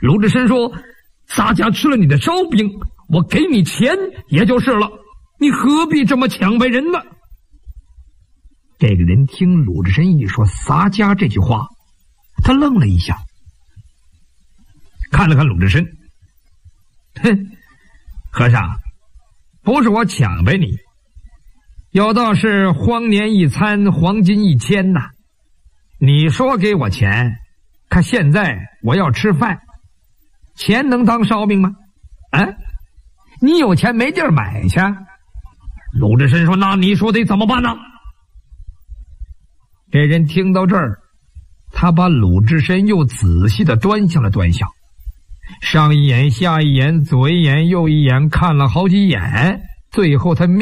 鲁智深说：“洒家吃了你的烧饼，我给你钱也就是了，你何必这么抢别人呢？”这个人听鲁智深一说洒家这句话，他愣了一下，看了看鲁智深，哼，和尚，不是我抢呗你，有道是荒年一餐，黄金1000呐。你说给我钱，可现在我要吃饭，钱能当烧饼吗？啊，你有钱没地儿买去。鲁智深说：“那你说得怎么办呢？”这人听到这儿，他把鲁智深又仔细的端详了端详，上一眼下一眼左一眼右一眼看了好几眼，最后他